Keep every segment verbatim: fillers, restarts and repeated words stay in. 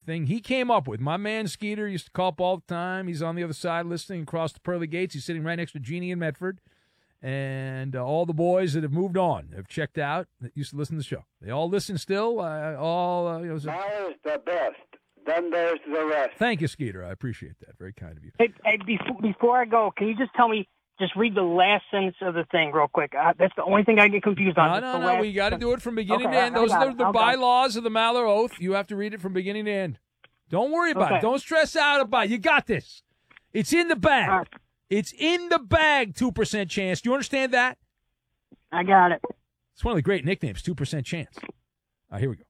thing he came up with. My man Skeeter used to call up all the time. He's on the other side listening across the pearly gates. He's sitting right next to Jeannie in Medford. And uh, all the boys that have moved on have checked out that used to listen to the show. They all listen still. Uh, all uh, you know, so. Mahler's the best. Then there's the rest. Thank you, Skeeter. I appreciate that. Very kind of you. Hey, hey before, before I go, can you just tell me, just read the last sentence of the thing real quick? Uh, that's the only thing I get confused on. No, no, no. We got to do it from beginning okay, to end. Those are the, the okay. bylaws of the Maller Oath. You have to read it from beginning to end. Don't worry about okay. it. Don't stress out about it. You got this. It's in the bag. Right. It's in the bag, two percent chance. Do you understand that? I got it. It's one of the great nicknames, two percent chance. All right, here we go.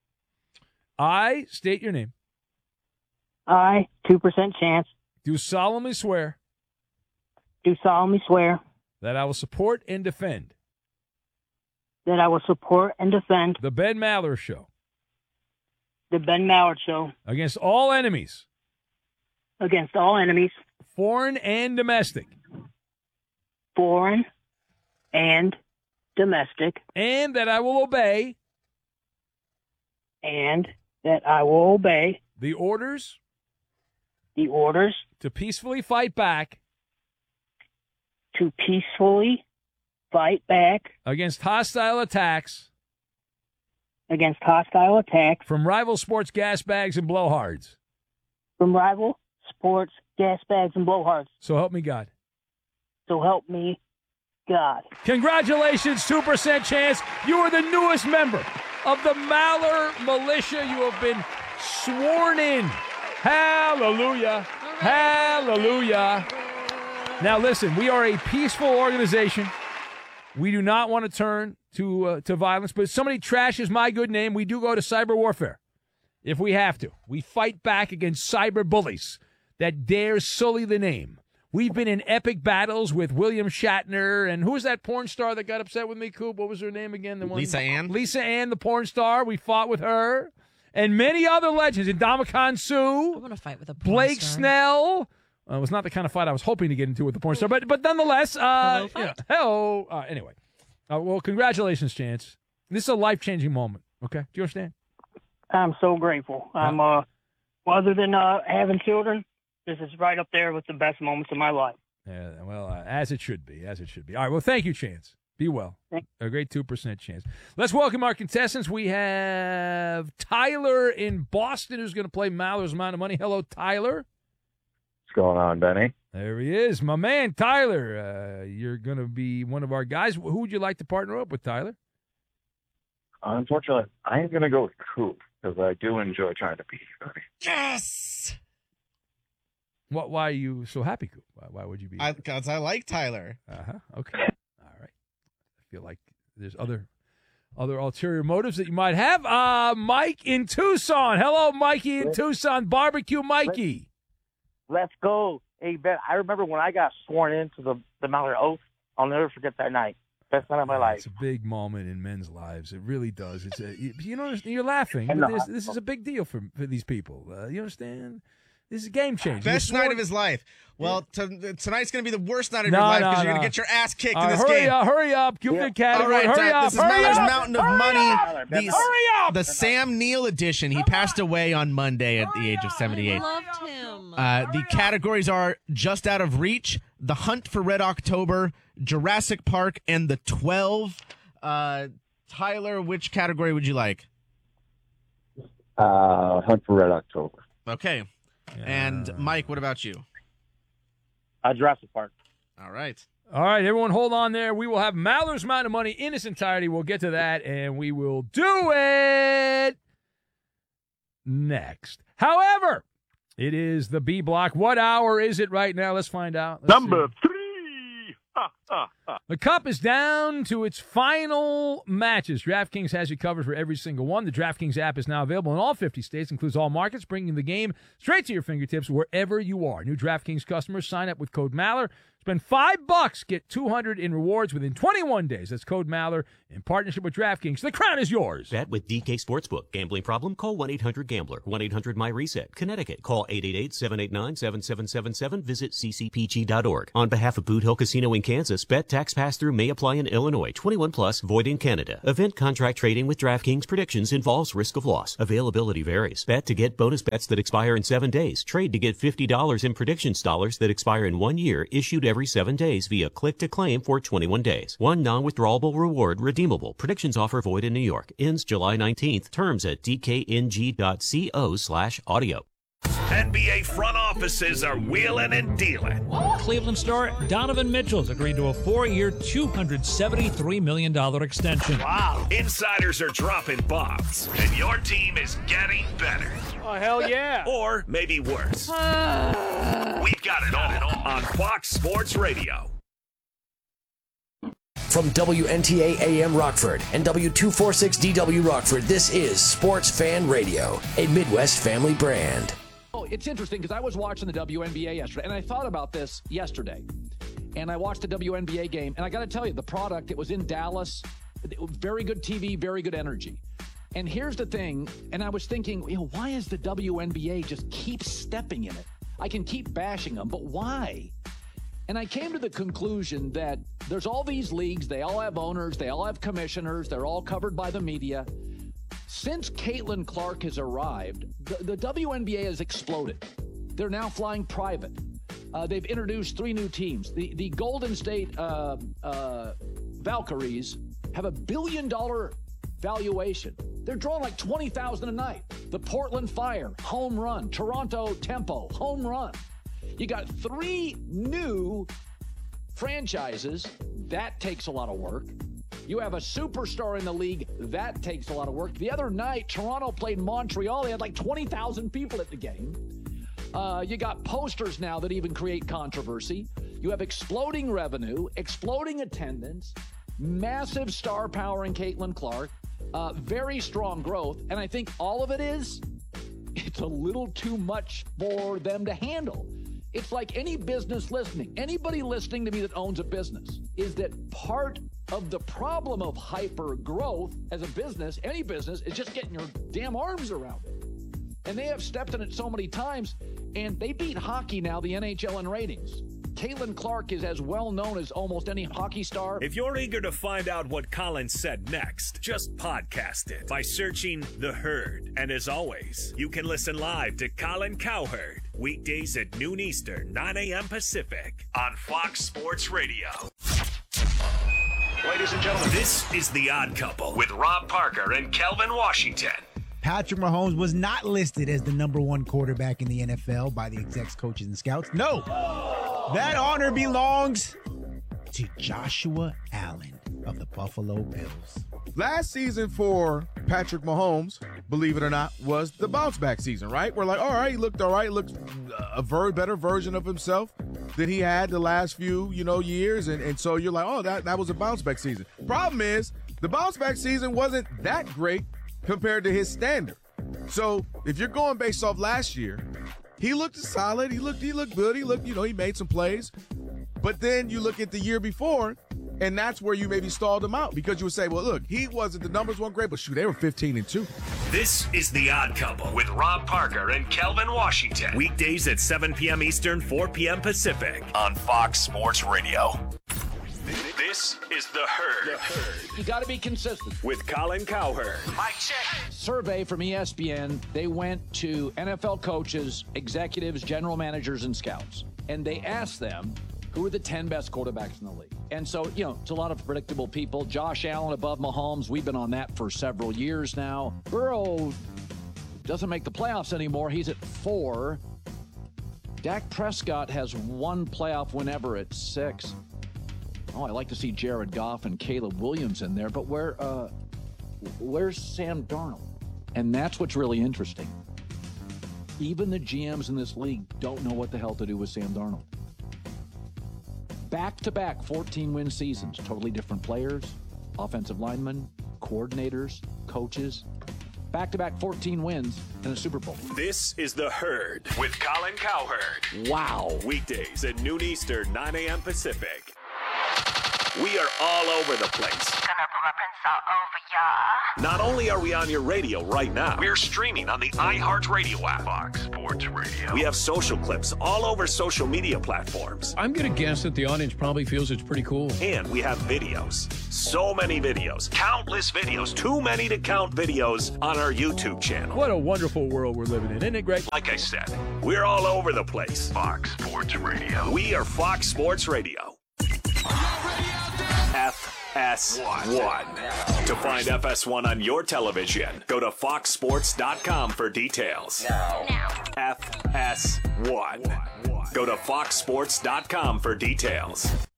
I state your name. I, two percent chance, Do solemnly swear do solemnly swear that I will support and defend that I will support and defend the Ben Maller Show the Ben Mallard Show against all enemies, against all enemies, foreign and domestic, foreign and domestic, and that I will obey and that I will obey the orders the orders to peacefully fight back to peacefully fight back against hostile attacks against hostile attacks from rival sports gas bags and blowhards. from rival sports gas bags and blowhards. So help me God. So help me God. Congratulations, two percent chance. You are the newest member of the Maller Militia. You have been sworn in. Hallelujah. Hallelujah. Now, listen, we are a peaceful organization. We do not want to turn to uh, to violence, but if somebody trashes my good name, we do go to cyber warfare if we have to. We fight back against cyber bullies that dare sully the name. We've been in epic battles with William Shatner, and who was that porn star that got upset with me, Coop? What was her name again? The one, Lisa Ann? Lisa Ann, the porn star. We fought with her. And many other legends. Indomitian Sue. I want to fight with a porn Blake star. Snell. Uh, it was not the kind of fight I was hoping to get into with the porn star, but but nonetheless, uh, Hello, you know, fight. hello. Uh, anyway, uh, well, congratulations, Chance. This is a life changing moment. Okay, do you understand? I'm so grateful. I'm uh, well, other than uh, having children, this is right up there with the best moments of my life. Yeah, well, uh, as it should be, as it should be. All right, well, thank you, Chance. Be well. Thank A great two percent chance. Let's welcome our contestants. We have Tyler in Boston who's going to play Maller's Amount of Money. Hello, Tyler. What's going on, Benny? There he is. My man, Tyler. Uh, you're going to be one of our guys. Who would you like to partner up with, Tyler? Unfortunately, I am going to go with Coop because I do enjoy trying to beat you, buddy. Yes! What? Why are you so happy, Coop? Why, why would you be? Because I, I like Tyler. Uh-huh. Okay. All right. I feel like there's other other ulterior motives that you might have. Uh, Mike in Tucson. Hello, Mikey in Tucson. Barbecue Mikey. Let's go. Hey, Ben, I remember when I got sworn into the, the Maller Oath. I'll never forget that night. Best night of my life. It's a big moment in men's lives. It really does. It's a, you, you know, you're laughing. I But know. this, this is a big deal for, for these people. Uh, you understand? This is a game changer. Best You're night sworn- of his life. Well, t- tonight's going to be the worst night of No, your life no, because you're no. going to get your ass kicked All in right, this hurry game. up, hurry up. Give me the category. All right, hurry uh, up, this is hurry Maller's up. Mountain of hurry Money. up. The, Hurry up. the Sam Neill edition. He passed away on Monday at the age of seventy-eight. I loved him. Uh, the categories are Just Out of Reach, The Hunt for Red October, Jurassic Park, and The twelve. Uh, Tyler, which category would you like? Uh, Hunt for Red October. Okay. And Mike, what about you? Uh, Jurassic Park. All right. All right, everyone, hold on there. We will have Maller's Amount of Money in its entirety. We'll get to that, and we will do it next. However, it is the B block. What hour is it right now? Let's find out. Let's Number see. three. The Cup is down to its final matches. DraftKings has you covered for every single one. The DraftKings app is now available in all fifty states, includes all markets, bringing the game straight to your fingertips wherever you are. New DraftKings customers sign up with code Maller Spend five bucks, get two hundred in rewards within twenty-one days. That's code Maller in partnership with DraftKings. The crown is yours. Bet with D K Sportsbook. Gambling problem? Call one eight hundred gambler. one eight hundred my reset. Connecticut. Call eight eight eight, seven eight nine, seven seven seven seven. Visit c c p g dot org. On behalf of Boot Hill Casino in Kansas, bet tax pass-through may apply in Illinois. twenty-one plus, void in Canada. Event contract trading with DraftKings predictions involves risk of loss. Availability varies. Bet to get bonus bets that expire in seven days. Trade to get fifty dollars in predictions dollars that expire in one year, issued every seven days via click to claim for twenty-one days. One non-withdrawable reward redeemable. Predictions offer void in New York. Ends July nineteenth. Terms at d k n g dot co slash audio. N B A front offices are wheeling and dealing. Cleveland star Donovan Mitchell's agreed to a four-year, two hundred seventy-three million dollars extension. Wow. Insiders are dropping bombs, and your team is getting better. Oh, hell yeah. Or maybe worse. We've got it all on Fox Sports Radio. From W N T A A M Rockford and W two forty-six D W Rockford, this is Sports Fan Radio, a Midwest family brand. Oh, it's interesting because I was watching the W N B A yesterday, and I thought about this yesterday. And I watched the W N B A game, and I got to tell you, the product, it was in Dallas, very good T V, very good energy. And here's the thing, and I was thinking, you know, why is the W N B A just keep stepping in it? I can keep bashing them, but why? And I came to the conclusion that there's all these leagues, they all have owners, they all have commissioners, they're all covered by the media. Since Caitlin Clark has arrived, the, the W N B A has exploded. They're now flying private. Uh, they've introduced three new teams. The, the Golden State uh, uh, Valkyries have a billion dollar valuation. They're drawing like twenty thousand a night. The Portland Fire, home run. Toronto Tempo, home run. You got three new franchises. That takes a lot of work. You have a superstar in the league. That takes a lot of work. The other night, Toronto played Montreal. They had like twenty thousand people at the game. Uh, you got posters now that even create controversy. You have exploding revenue, exploding attendance, massive star power in Caitlin Clark, uh, very strong growth. And I think all of it is, it's a little too much for them to handle. It's like any business listening, anybody listening to me that owns a business, is that part of the problem of hyper growth as a business, any business, is just getting your damn arms around it. And they have stepped in it so many times, and they beat hockey now, the N H L in ratings. Caitlin Clark is as well known as almost any hockey star. If you're eager to find out what Colin said next, just podcast it by searching The Herd. And as always, you can listen live to Colin Cowherd weekdays at noon Eastern, nine a.m. Pacific on Fox Sports Radio. Ladies and gentlemen, this is The Odd Couple with Rob Parker and Kelvin Washington. Patrick Mahomes was not listed as the number one quarterback in the N F L by the execs, coaches, and scouts. No, that honor belongs to Joshua Allen of the Buffalo Bills. Last season for Patrick Mahomes, believe it or not, was the bounce back season, right? We're like, all right, he looked all right, he looked a very better version of himself than he had the last few, you know, years. And, and so you're like, oh, that, that was a bounce back season. Problem is, the bounce back season wasn't that great compared to his standard. So if you're going based off last year, he looked solid. He looked, he looked good. He looked, you know, he made some plays. But then you look at the year before, and that's where you maybe stalled him out because you would say, well, look, he wasn't, the numbers weren't great, but shoot, they were fifteen and two. This is The Odd Couple with Rob Parker and Kelvin Washington. Weekdays at seven p.m. Eastern, four p.m. Pacific on Fox Sports Radio. This is The Herd. The Herd. You got to be consistent. With Colin Cowherd. Mike check. Survey from E S P N. They went to N F L coaches, executives, general managers, and scouts. And they asked them, who are the ten best quarterbacks in the league? And so, you know, it's a lot of predictable people. Josh Allen above Mahomes. We've been on that for several years now. Burrow doesn't make the playoffs anymore. He's at four. Dak Prescott has one playoff win ever at six. Oh, I like to see Jared Goff and Caleb Williams in there, but where, uh, where's Sam Darnold? And that's what's really interesting. Even the G Ms in this league don't know what the hell to do with Sam Darnold. Back-to-back fourteen-win seasons, totally different players, offensive linemen, coordinators, coaches. back-to-back fourteen wins and a Super Bowl. This is The Herd with Colin Cowherd. Wow. Weekdays at noon Eastern, nine a.m. Pacific. We are all over the place. Gonna put my prints all over ya. Not only are we on your radio right now, we're streaming on the iHeartRadio app. Fox Sports Radio. We have social clips all over social media platforms. I'm going to guess that the audience probably feels it's pretty cool. And we have videos. So many videos. Countless videos. Too many to count videos on our YouTube channel. What a wonderful world we're living in, isn't it great? Like I said, we're all over the place. Fox Sports Radio. We are Fox Sports Radio. F S one. To find F S one on your television, go to fox sports dot com for details. Now. F S one. Go to fox sports dot com for details.